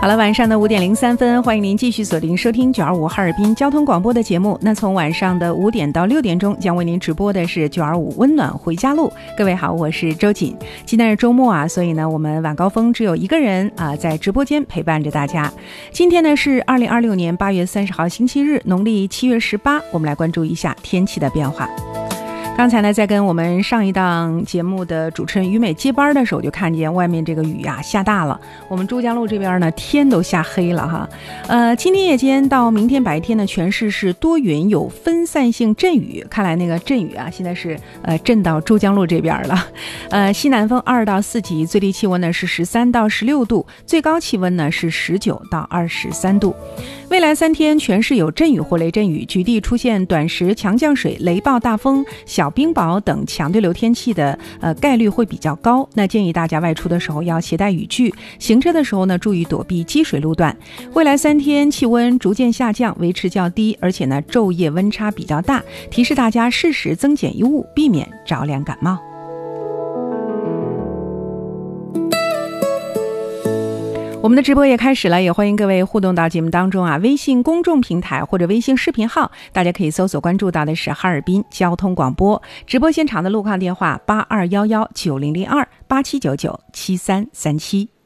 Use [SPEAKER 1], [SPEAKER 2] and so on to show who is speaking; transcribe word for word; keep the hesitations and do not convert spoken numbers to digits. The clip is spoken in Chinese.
[SPEAKER 1] 好了，晚上的五点零三分，欢迎您继续锁定收听九二五哈尔滨交通广播的节目。那从晚上的五点到六点钟，将为您直播的是九二五温暖回家路。各位好，我是周瑾。今天是周末啊，所以呢，我们晚高峰只有一个人啊，在直播间陪伴着大家。今天呢是二零二六年八月三十号星期日，农历七月十八。我们来关注一下天气的变化。刚才呢，在跟我们上一档节目的主持人于美接班的时候，就看见外面这个雨啊下大了。我们珠江路这边呢，天都下黑了哈。呃，今天夜间到明天白天呢，全市是多云有分散性阵雨。看来那个阵雨啊，现在是呃阵到珠江路这边了。呃，西南风二到四级，最低气温呢是十三到十六度，最高气温呢是十九到二十三度。未来三天全市有阵雨或雷阵雨，局地出现短时强降水、雷暴大风、小冰雹等强对流天气的呃概率会比较高。那建议大家外出的时候要携带雨具，行车的时候呢注意躲避积水路段。未来三天气温逐渐下降，维持较低，而且呢昼夜温差比较大，提示大家适时增减衣物，避免着凉感冒。我们的直播也开始了，也欢迎各位互动到节目当中啊！微信公众平台或者微信视频号，大家可以搜索关注到的是哈尔滨交通广播。直播现场的路况电话八二幺幺九零零二八七九九七三三七。